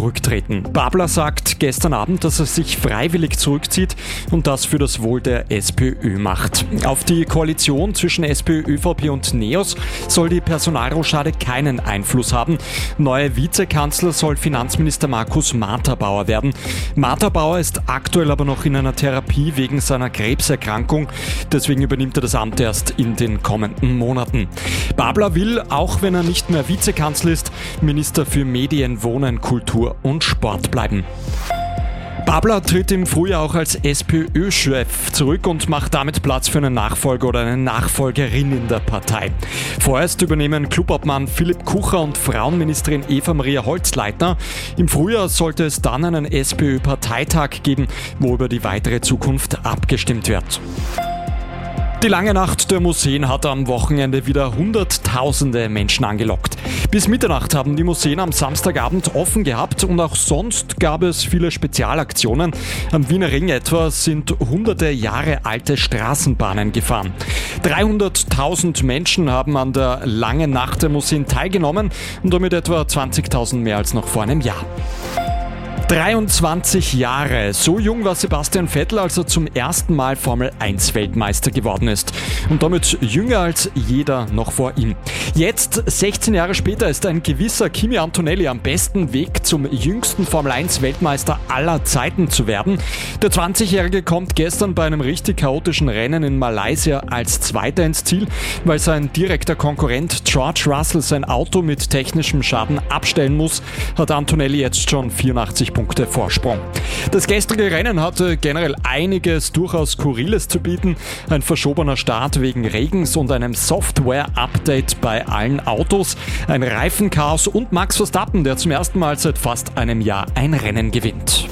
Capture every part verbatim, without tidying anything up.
zurücktreten. Babler sagt gestern Abend, dass er sich freiwillig zurückzieht und das für das Wohl der SPÖ macht. Auf die Koalition zwischen SPÖ, ÖVP und NEOS soll die Personalrochade keinen Einfluss haben. Neuer Vizekanzler soll Finanzminister Markus Marterbauer werden. Marterbauer ist aktuell aber noch in einer Therapie wegen seiner Krebserkrankung. Deswegen übernimmt er das Amt erst in den kommenden Monaten. Babler will, auch wenn er nicht mehr Vizekanzler ist, Minister für Medien, Wohnen, Kultur und Sport bleiben. Babler tritt im Frühjahr auch als SPÖ-Chef zurück und macht damit Platz für einen Nachfolger oder eine Nachfolgerin in der Partei. Vorerst übernehmen Clubobmann Philipp Kucher und Frauenministerin Eva-Maria Holzleitner. Im Frühjahr sollte es dann einen SPÖ-Parteitag geben, wo über die weitere Zukunft abgestimmt wird. Die lange Nacht der Museen hat am Wochenende wieder Hunderttausende Menschen angelockt. Bis Mitternacht haben die Museen am Samstagabend offen gehabt und auch sonst gab es viele Spezialaktionen. Am Wiener Ring etwa sind hunderte Jahre alte Straßenbahnen gefahren. dreihunderttausend Menschen haben an der langen Nacht der Museen teilgenommen und damit etwa zwanzigtausend mehr als noch vor einem Jahr. dreiundzwanzig Jahre. So jung war Sebastian Vettel, als er zum ersten Mal Formel eins Weltmeister geworden ist. Und damit jünger als jeder noch vor ihm. Jetzt, sechzehn Jahre später, ist ein gewisser Kimi Antonelli am besten Weg, zum jüngsten Formel eins Weltmeister aller Zeiten zu werden. Der zwanzigjährige kommt gestern bei einem richtig chaotischen Rennen in Malaysia als Zweiter ins Ziel, weil sein direkter Konkurrent George Russell sein Auto mit technischem Schaden abstellen muss, hat Antonelli jetzt schon vierundachtzig Punkte Vorsprung. Das gestrige Rennen hatte generell einiges durchaus Skurriles zu bieten. Ein verschobener Start wegen Regens und einem Software-Update bei allen Autos, ein Reifenchaos und Max Verstappen, der zum ersten Mal seit fast einem Jahr ein Rennen gewinnt.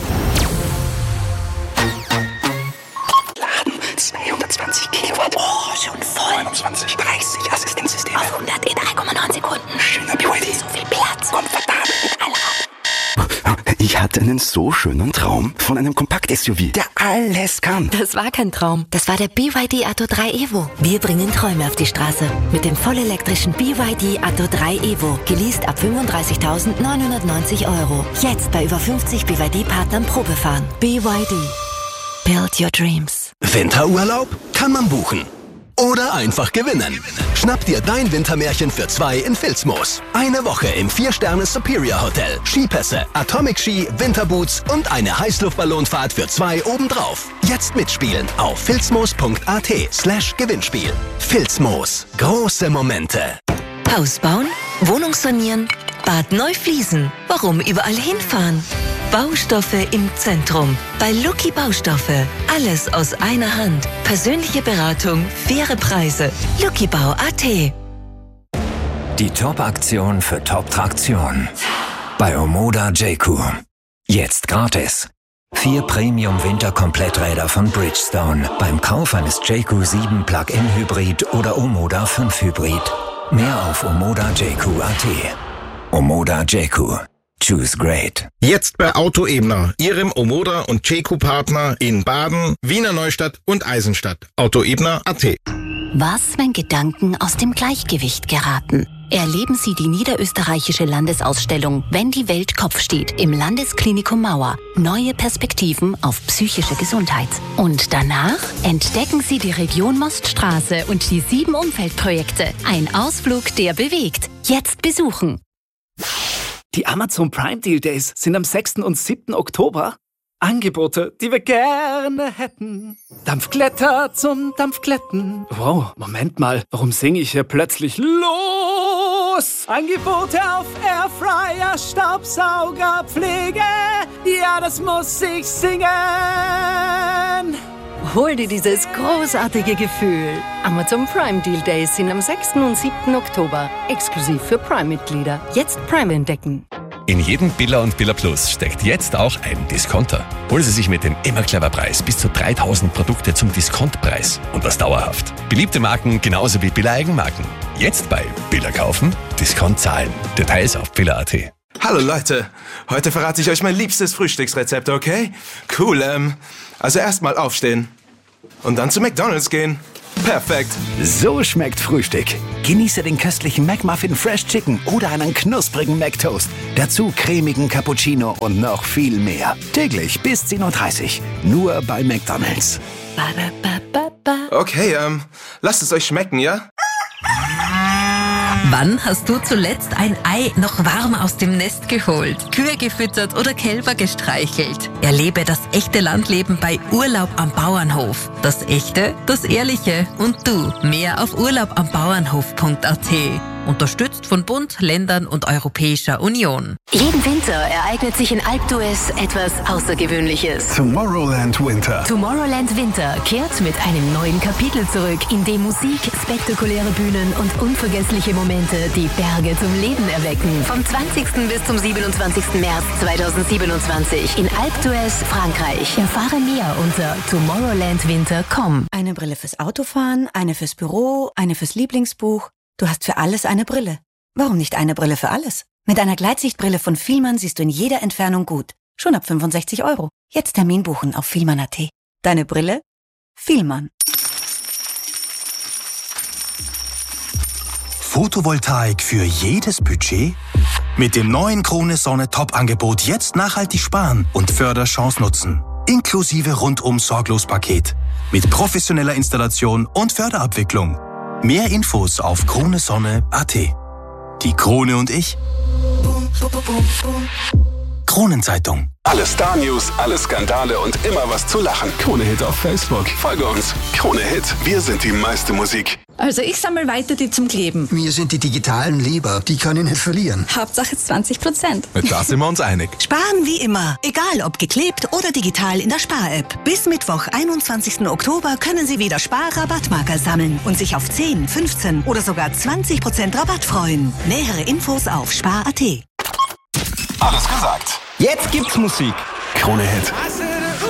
Laden zweihundertzwanzig Kilowatt. Oh, schon voll. neunundzwanzig, dreißig Assistenzsysteme. Auf hundert in drei Komma neun Sekunden. Schöner B Y D. So viel Platz. Komfortabel mit Allrad. Ich hatte einen so schönen Traum von einem Kompakt-S U V, der alles kann. Das war kein Traum. Das war der B Y D Atto drei Evo. Wir bringen Träume auf die Straße. Mit dem vollelektrischen B Y D Atto drei Evo. Geleast ab fünfunddreißigtausendneunhundertneunzig Euro. Jetzt bei über fünfzig B Y D-Partnern Probefahren. B Y D. Build your dreams. Winterurlaub kann man buchen. Oder einfach gewinnen. Schnapp dir dein Wintermärchen für zwei in Filzmoos. Eine Woche im vier Sterne Superior Hotel. Skipässe, Atomic Ski, Winterboots und eine Heißluftballonfahrt für zwei obendrauf. Jetzt mitspielen auf filzmoos.at slash Gewinnspiel. Filzmoos. Große Momente. Haus bauen, Wohnung sanieren, Bad neu fließen. Warum überall hinfahren? Baustoffe im Zentrum. Bei Lucky Baustoffe. Alles aus einer Hand. Persönliche Beratung, faire Preise. luckybau.at. Die Top-Aktion für Top-Traktion. Bei Omoda J-Q. Jetzt gratis. Vier Premium-Winter-Kompletträder von Bridgestone. Beim Kauf eines J Q sieben Plug-in Hybrid oder Omoda fünf Hybrid. Mehr auf omoda j q punkt a t. Omoda J-Q. Choose great. Jetzt bei Auto Ebner, Ihrem Omoda und J Q-Partner in Baden, Wiener Neustadt und Eisenstadt. Auto Ebner punkt a t. Was, wenn Gedanken aus dem Gleichgewicht geraten? Erleben Sie die niederösterreichische Landesausstellung Wenn die Welt Kopf steht im Landesklinikum Mauer. Neue Perspektiven auf psychische Gesundheit. Und danach entdecken Sie die Region Moststraße und die sieben Umweltprojekte. Ein Ausflug, der bewegt. Jetzt besuchen. Die Amazon Prime Deal Days sind am sechsten und siebten Oktober. Angebote, die wir gerne hätten. Dampfglätter zum Dampfglätten. Wow, Moment mal, warum singe ich hier plötzlich los? Angebote auf Airfryer, Staubsauger, Pflege. Ja, das muss ich singen. Hol dir dieses großartige Gefühl. Amazon Prime Deal Days sind am sechsten und siebten Oktober. Exklusiv für Prime-Mitglieder. Jetzt Prime entdecken. In jedem Billa und Billa Plus steckt jetzt auch ein Discounter. Holen Sie sich mit dem Immer Clever Preis bis zu dreitausend Produkte zum Diskontpreis. Und das dauerhaft. Beliebte Marken genauso wie Billa Eigenmarken. Jetzt bei Billa kaufen, Discount zahlen. Details auf billa punkt a t. Hallo Leute, heute verrate ich euch mein liebstes Frühstücksrezept, okay? Cool, ähm, also erstmal aufstehen und dann zu McDonald's gehen. Perfekt. So schmeckt Frühstück. Genieße den köstlichen McMuffin Fresh Chicken oder einen knusprigen McToast. Dazu cremigen Cappuccino und noch viel mehr. Täglich bis zehn Uhr dreißig. Nur bei McDonald's. Okay, ähm, lasst es euch schmecken, ja? Wann hast du zuletzt ein Ei noch warm aus dem Nest geholt, Kühe gefüttert oder Kälber gestreichelt? Erlebe das echte Landleben bei Urlaub am Bauernhof. Das Echte, das Ehrliche und du. Mehr auf urlaub am bauernhof punkt a t. Unterstützt von Bund, Ländern und Europäischer Union. Jeden Winter ereignet sich in Alpe d'Huez etwas Außergewöhnliches. Tomorrowland Winter. Tomorrowland Winter kehrt mit einem neuen Kapitel zurück, in dem Musik, spektakuläre Bühnen und unvergessliche Momente die Berge zum Leben erwecken. Vom zwanzigsten bis zum siebenundzwanzigsten März zweitausendsiebenundzwanzig in Alpe d'Huez, Frankreich. Erfahre mehr unter tomorrowland winter punkt com. Eine Brille fürs Autofahren, eine fürs Büro, eine fürs Lieblingsbuch. Du hast für alles eine Brille. Warum nicht eine Brille für alles? Mit einer Gleitsichtbrille von Fielmann siehst du in jeder Entfernung gut. Schon ab fünfundsechzig Euro. Jetzt Termin buchen auf fielmann punkt a t. Deine Brille? Fielmann. Photovoltaik für jedes Budget? Mit dem neuen Krone Sonne Top-Angebot jetzt nachhaltig sparen und Förderchance nutzen. Inklusive Rundum-Sorglos-Paket. Mit professioneller Installation und Förderabwicklung. Mehr Infos auf krone sonne punkt a t. Die Krone und ich. Kronenzeitung. Alle Star-News, alle Skandale und immer was zu lachen. Krone Hit auf Facebook. Folge uns. Krone Hit. Wir sind die meiste Musik. Also ich sammle weiter die zum Kleben. Mir sind die digitalen lieber. Die kann ich nicht verlieren. Hauptsache zwanzig Prozent. Da sind wir uns einig. Sparen wie immer. Egal ob geklebt oder digital in der Spar-App. Bis Mittwoch, einundzwanzigsten Oktober können Sie wieder Spar-Rabattmarker sammeln und sich auf zehn, fünfzehn oder sogar zwanzig Prozent Rabatt freuen. Nähere Infos auf spar punkt a t. Alles gesagt. Jetzt gibt's Musik. Krone Hit.